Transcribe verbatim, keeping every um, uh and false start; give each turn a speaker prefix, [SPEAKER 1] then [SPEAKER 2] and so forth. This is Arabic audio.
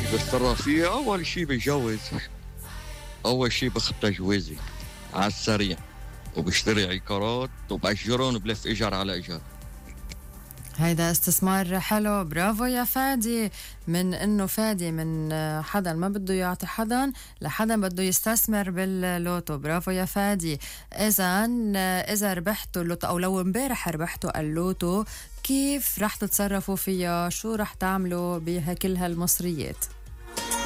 [SPEAKER 1] بالصرافية أول شي بجوز، أول شي باخد تجويزي على السريع، وبشتري عقارات وبأجرهم وبلف إيجار على إيجار.
[SPEAKER 2] هيدا استثمار حلو، برافو يا فادي. من انه فادي من حدا ما بده يعطي حدا لحدا بده يستثمر باللوتو، برافو يا فادي. اذا اذا ربحتوا اللوتو او لو امبارح ربحتوا اللوتو، كيف رح تتصرفوا فيها؟ شو رح تعملوا بها كل هالمصريات؟